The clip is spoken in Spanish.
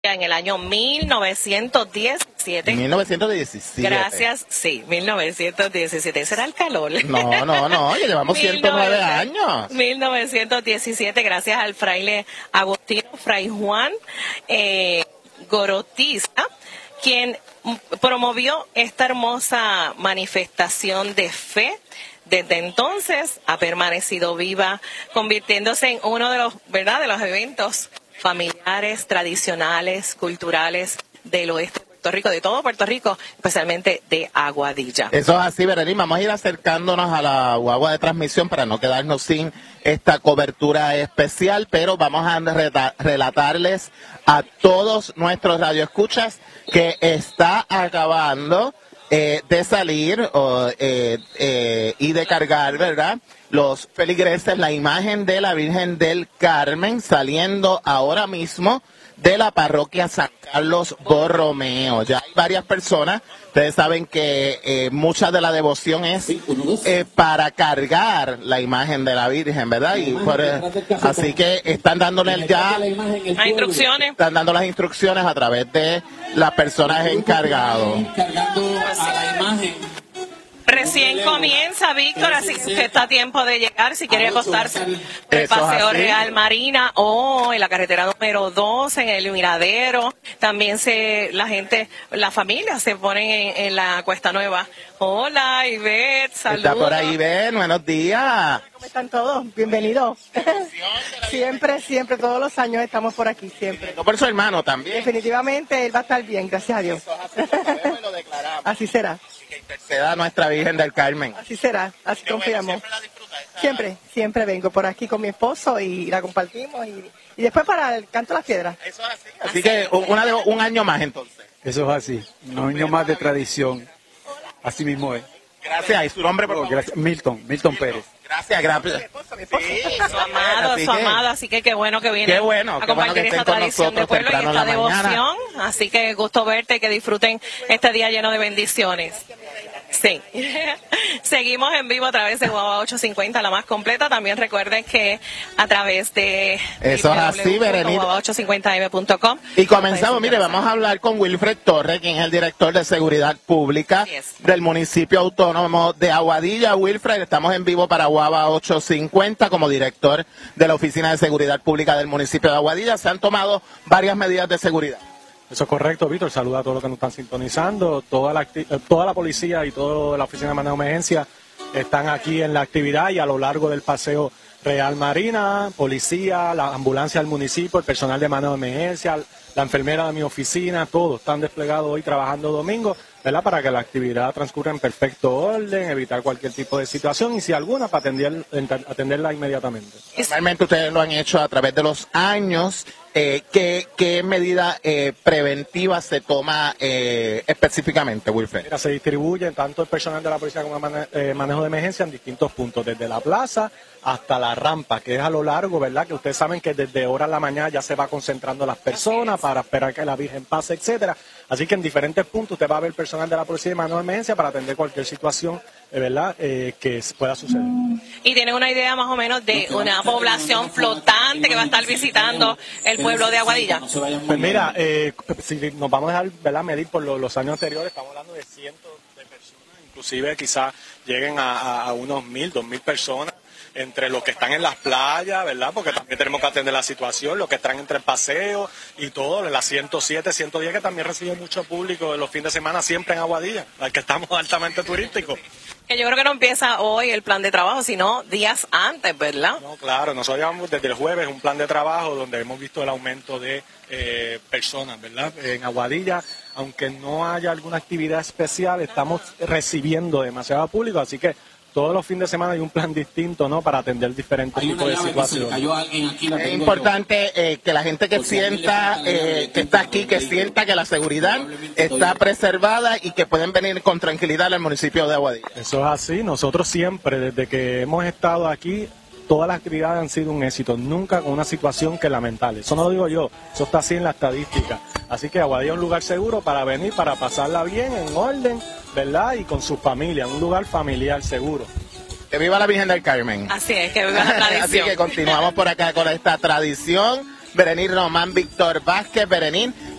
en el año 1917. 1917. Gracias, sí, 1917. ¿Será el calor? No, ya llevamos 109 años. 1917, gracias al fraile Agustino, Fray Juan Gorotiza, quien promovió esta hermosa manifestación de fe. Desde entonces ha permanecido viva, convirtiéndose en uno de los, ¿verdad?, de los eventos familiares, tradicionales, culturales del oeste de Puerto Rico, de todo Puerto Rico, especialmente de Aguadilla. Eso es así, Berenice. Vamos a ir acercándonos a la guagua de transmisión para no quedarnos sin esta cobertura especial, pero vamos a relatarles a todos nuestros radioescuchas que está acabando de salir y de cargar, ¿verdad?, los feligreses, la imagen de la Virgen del Carmen saliendo ahora mismo de la parroquia San Carlos Borromeo. Ya hay varias personas, ustedes saben que mucha de la devoción es para cargar la imagen de la Virgen, ¿verdad? Y así que están dándole ya las instrucciones. Están dando las instrucciones a través de las personas encargadas. Recién comienza, Víctor, así que usted está a tiempo de llegar si quiere acostarse por el Paseo Real Marina o en la carretera número 2, en el Miradero. También la familia se ponen en la Cuesta Nueva. Hola, Ivette, saludos. Está por ahí, Ivette, buenos días. ¿Cómo están todos? Bienvenidos. Siempre, todos los años estamos por aquí, siempre. No por su hermano también. Definitivamente él va a estar bien, gracias a Dios. Lo declaramos. Así será. Que interceda a nuestra Virgen del Carmen. Así será, así confiamos. ¿Siempre la disfrutas? Siempre vengo por aquí con mi esposo y la compartimos y después para el Canto de las Piedras. Eso es así. Así que un año más entonces. Eso es así, un año más de tradición. Así mismo es. Gracias. ¿Y su nombre, por favor? Gracias. Milton Pérez. Gracias. Sí, su amado, así que qué bueno que viene a compartir esta tradición de pueblo y esta devoción. Así que gusto verte y que disfruten este día lleno de bendiciones. Sí. Seguimos en vivo a través de Guagua 850, la más completa. También recuerden que a través de eso es así, Berenice, guagua850m.com. Y comenzamos, mire, vamos a hablar con Wilfred Torres, quien es el director de Seguridad Pública del municipio autónomo de Aguadilla. Wilfred, estamos en vivo para Guagua 850 como director de la Oficina de Seguridad Pública del municipio de Aguadilla. Se han tomado varias medidas de seguridad. Eso es correcto, Víctor. Saluda a todos los que nos están sintonizando. Toda la policía y toda la Oficina de Manejo de Emergencia están aquí en la actividad y a lo largo del Paseo Real Marina, policía, la ambulancia del municipio, el personal de manejo de emergencia, la enfermera de mi oficina, todos están desplegados hoy trabajando domingo, ¿verdad?, para que la actividad transcurra en perfecto orden, evitar cualquier tipo de situación y si alguna, para atenderla inmediatamente. Normalmente ustedes lo han hecho a través de los años. ¿Qué medida preventiva se toma específicamente, Wilfred? Mira, se distribuye tanto el personal de la policía como el manejo de emergencia en distintos puntos, desde la plaza hasta la rampa, que es a lo largo, ¿verdad? Que ustedes saben que desde horas de la mañana ya se va concentrando las personas para esperar que la Virgen pase, etcétera. Así que en diferentes puntos usted va a ver personal de la policía y manejo de emergencia para atender cualquier situación, ¿verdad?, que pueda suceder. Y tienen una idea más o menos de una población flotante que va a estar visitando el pueblo de Aguadilla. Pues mira, si nos vamos a dejar, ¿verdad?, medir por los años anteriores, estamos hablando de cientos de personas, inclusive quizás lleguen a unos 1,000, 2,000 personas. Entre los que están en las playas, ¿verdad? Porque también tenemos que atender la situación, los que están entre el paseo y todo, la 107, 110, que también recibe mucho público en los fines de semana, siempre en Aguadilla, al que estamos altamente turísticos. Que yo creo que no empieza hoy el plan de trabajo, sino días antes, ¿verdad? No, claro, nosotros llevamos desde el jueves un plan de trabajo donde hemos visto el aumento de personas, ¿verdad? En Aguadilla, aunque no haya alguna actividad especial, estamos recibiendo demasiado público, así que todos los fines de semana hay un plan distinto, ¿no?, para atender diferentes tipos de situaciones. Es importante que la gente que sienta, que está aquí, que sienta que la seguridad está preservada y que pueden venir con tranquilidad al municipio de Aguadilla. Eso es así. Nosotros siempre, desde que hemos estado aquí, todas las actividades han sido un éxito, nunca con una situación que lamentar. Eso no lo digo yo, eso está así en la estadística. Así que Aguadilla es un lugar seguro para venir, para pasarla bien, en orden, ¿verdad? Y con su familia, un lugar familiar seguro. Que viva la Virgen del Carmen. Así es, que viva la tradición. Así que continuamos por acá con esta tradición Berenín Román Víctor Vázquez. Berenín,